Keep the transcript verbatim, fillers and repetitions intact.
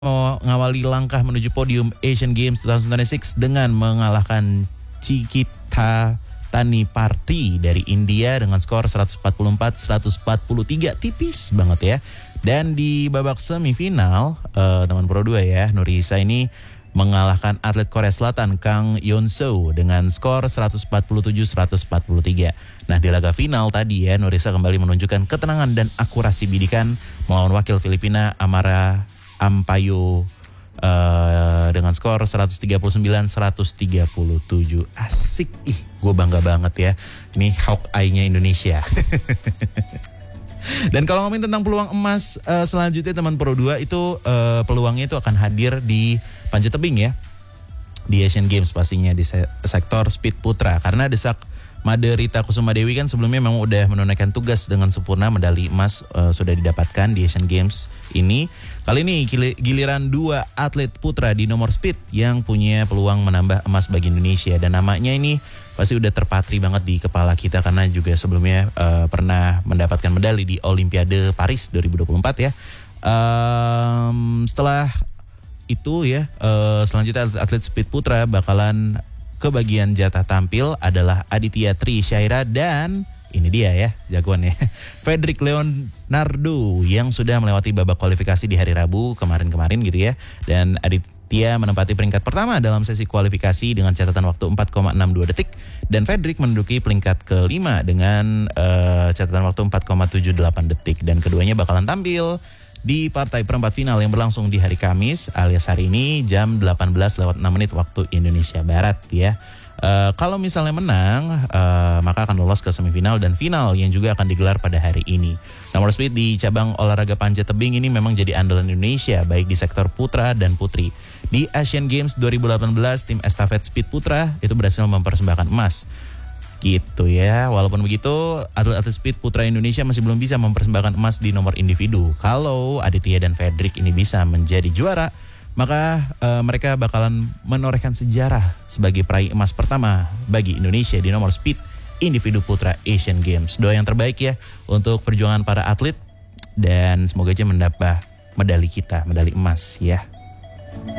mengawali langkah menuju podium Asian Games dua ribu dua puluh enam dengan mengalahkan Cikita Tani Parti dari India dengan skor seratus empat puluh empat seratus empat puluh tiga, tipis banget ya. Dan di babak semifinal uh, teman Pro dua ya, Nurisa ini mengalahkan atlet Korea Selatan Kang Yeon-soo dengan skor seratus empat puluh tujuh seratus empat puluh tiga. Nah, di laga final tadi ya, Nurisa kembali menunjukkan ketenangan dan akurasi bidikan melawan wakil Filipina Amara Ampayo uh, dengan skor seratus tiga puluh sembilan seratus tiga puluh tujuh. Asik, ih gue bangga banget ya. Ini Hawkeye-nya Indonesia. Dan kalau ngomongin tentang peluang emas uh, selanjutnya teman Pro dua itu uh, peluangnya itu akan hadir di panjat tebing ya. Di Asian Games pastinya di se- sektor speed putra. Karena desak Made Rita Kusuma Dewi kan sebelumnya memang udah menunaikan tugas dengan sempurna, medali emas uh, sudah didapatkan di Asian Games ini. Kali ini giliran dua atlet putra di nomor speed yang punya peluang menambah emas bagi Indonesia. Dan namanya ini pasti udah terpatri banget di kepala kita karena juga sebelumnya uh, pernah mendapatkan medali di Olimpiade Paris dua ribu dua puluh empat ya. Um, setelah itu ya uh, selanjutnya atlet, atlet speed putra bakalan kebagian jatah tampil adalah Aditya Tri Syaira dan ini dia ya jagoannya Fredrik Leonardo yang sudah melewati babak kualifikasi di hari Rabu kemarin-kemarin gitu ya. Dan Aditya menempati peringkat pertama dalam sesi kualifikasi dengan catatan waktu empat koma enam dua detik dan Fredrik menduduki peringkat kelima dengan uh, catatan waktu empat koma tujuh delapan detik. Dan keduanya bakalan tampil di partai perempat final yang berlangsung di hari Kamis alias hari ini jam delapan belas lewat enam menit waktu Indonesia Barat ya. Uh, kalau misalnya menang uh, maka akan lolos ke semifinal dan final yang juga akan digelar pada hari ini. Nomor speed di cabang olahraga panjat tebing ini memang jadi andalan Indonesia baik di sektor putra dan putri. Di Asian Games dua ribu delapan belas tim estafet speed putra itu berhasil mempersembahkan emas. Gitu ya. Walaupun begitu, atlet-atlet speed putra Indonesia masih belum bisa mempersembahkan emas di nomor individu. Kalau Aditya dan Fredrik ini bisa menjadi juara, maka uh, mereka bakalan menorehkan sejarah sebagai peraih emas pertama bagi Indonesia di nomor speed individu putra Asian Games. Doa yang terbaik ya untuk perjuangan para atlet dan semoga aja mendapat medali kita, medali emas ya.